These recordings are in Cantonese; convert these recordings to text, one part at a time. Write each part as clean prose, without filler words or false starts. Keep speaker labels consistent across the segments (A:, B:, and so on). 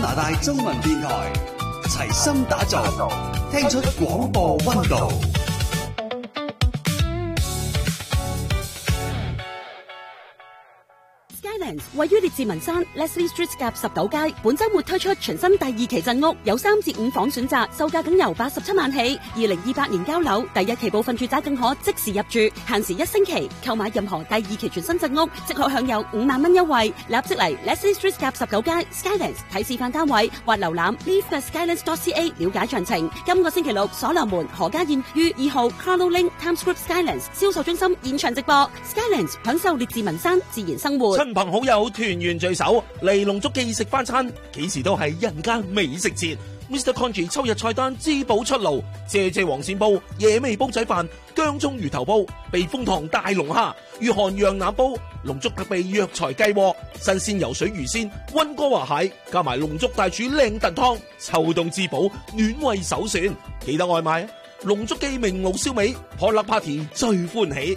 A: 拿大中文電台，齊心打造，聽出廣播溫度。
B: 位於列治文山 Leslie Street 夾19街，本周末推出全新第2期鎮屋，有3至5房選擇，售價僅由87萬起。2028年交樓，第1期部分住宅更可即時入住，限時1星期。購買任何第2期全新鎮屋，即可享有5萬蚊優惠。立即嚟 Leslie Street 夾19街 Skylands 睇示範單位，或瀏覽 leave@skylands.ca 了解詳情。今個星期六，所羅門何家燕於2號 Carlo Link Times Square Skylands 銷售中心現場直播 Skylands， 享受列治文山自然生活。
C: 親朋好友團圓聚首，嚟龍竹記食翻餐，幾時都係人間美食節。Mr. Congee 秋日菜單滋補出爐，謝謝黃鱔煲、野味煲仔飯、薑葱魚頭煲、避風塘大龍蝦、御寒羊腩煲、龍竹特備藥材雞鍋、新鮮游水魚鮮、溫哥華蟹，加埋龍竹大廚靚燉湯，秋冬滋補，暖胃首選。記得外賣啊！龍竹記明爐燒味，破粒 party 最歡喜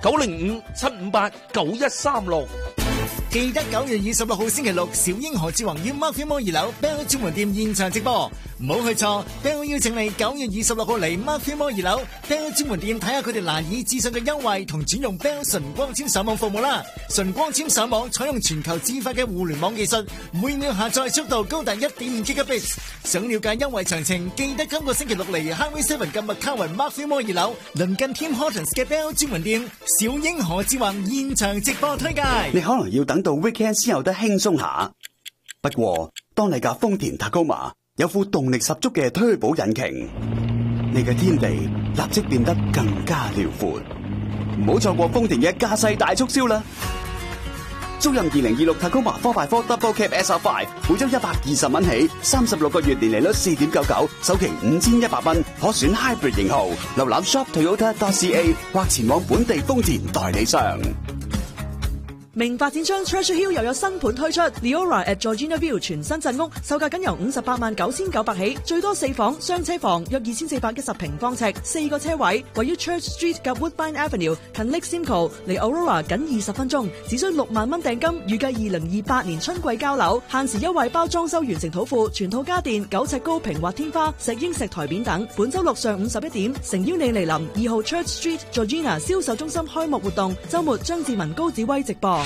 C: ，905-758-9136。
D: 記得9月26號星期六，小英何志宏於 Mark Filmore 2樓 Bell 專門店現場直播，唔好去錯。Bell 邀請你9月26號嚟 Mark Filmore 2樓 Bell 專門店睇下佢哋難以置信嘅優惠同轉用 Bell 純光纖上網服務啦。純光纖上網採用全球自發嘅互聯網技術，每秒下載速度高達 1.5 Gigabits。想了解優惠詳情，記得今個星期六嚟 Highway 7嘅麥卡雲 Mark Filmore 2樓鄰近 Tim Hortons 嘅 Bell 專門店，小英何志宏現場直播推介。
A: 你可能要等到 weekend 先有得輕鬆下，不過當你架豐田 Tacoma 有副動力十足嘅推保引擎，你嘅天地立即變得更加遼闊。唔好錯過豐田嘅駕駛大促銷啦！租任2026 Tacoma 4x4 Double Cab SR5， 每周120蚊起，36個月年利率 4.99%， 首期5100蚊，可選 Hybrid 型號。瀏覽 shoptoyota.ca 或前往本地豐田代理商。
E: 明發展商 Treasure Hill 又有新盤推出 Leora at Georgina View 全新鎮屋，售價僅由589900起，最多4房雙車房，約2410平方尺，4個車位，位於 Church Street 及 Woodbine Avenue， 近 Lake Simcoe， 離 Aurora 僅20分鐘，只需6萬蚊訂金，預計2028年春季交樓，限時優惠包裝修完成土庫，全套家電9尺高平滑天花、石英石台面等。本周六上午11點，誠邀你嚟臨2號 Church Street Georgina 銷售中心開幕活動，周末張志文高子威直播。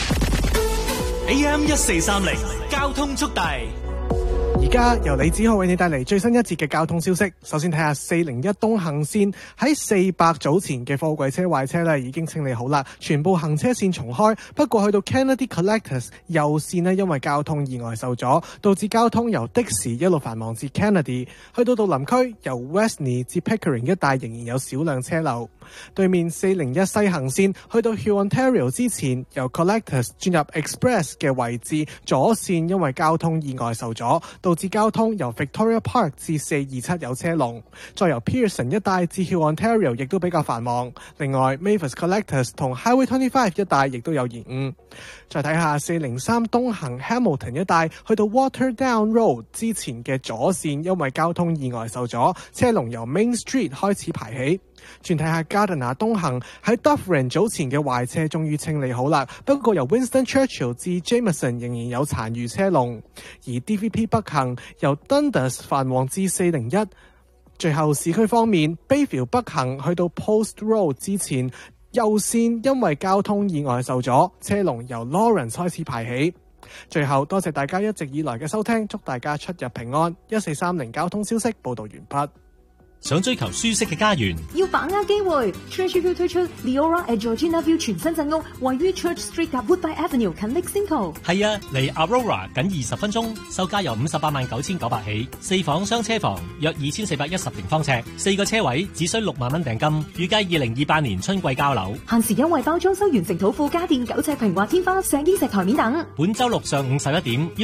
F: AM 1430交通速遞，
G: 而家由李子浩為你帶嚟最新一節嘅交通消息。首先睇下401東行線喺400早前嘅貨櫃車壞車咧已經清理好啦，全部行車線重開。不過去到 Kennedy Collectors 右線咧，因為交通意外受阻，導致交通由的士一路繁忙至 Kennedy， 去到杜林區由 Westney 至 Pickering 一帶仍然有少量車流。對面401西行線去到 Huon Ontario 之前，由 Collectors 轉入 Express 嘅位置左線因為交通意外受阻，導致交通由 Victoria Park 至427有車龍，再由 Pearson 一帶至 Huon Ontario 亦都比較繁忙。另外 Mavis Collectors 同 Highway 25一帶亦都有延誤。再睇下403東行 Hamilton 一帶去到 Waterdown Road 之前嘅左線因為交通意外受阻，車龍由 Main Street 開始排起。轉睇下 Gardiner 東行喺 Dufferin 早前嘅壞車終於清理好啦，不過由 Winston Churchill 至 Jameson 仍然有殘餘車龍，而 DVP 北行由 Dundas 繁忙至401。最後市區方面 Bayview 北行去到 Post Road 之前，右線因為交通意外受阻，車龍由 Lawrence 開始排起。最後多謝大家一直以來嘅收聽，祝大家出入平安。1430交通消息報道完畢。
F: 想追求舒適嘅家園，
H: 要把握機會。Treasure Hill 推出 Leora at Georgina View 全新鎮屋，位於 Church Street 及 Woodbine Avenue， 近 Lake Simcoe。
F: 係啊，離 Aurora 僅20分鐘，售價由589900起，4房雙車房，約2410平方尺，4個車位，只需6萬蚊訂金，預計2028年春季交樓，
H: 限時優惠包裝修完成土庫家電9尺平滑天花、石英石台面等。
F: 本周六上午11點。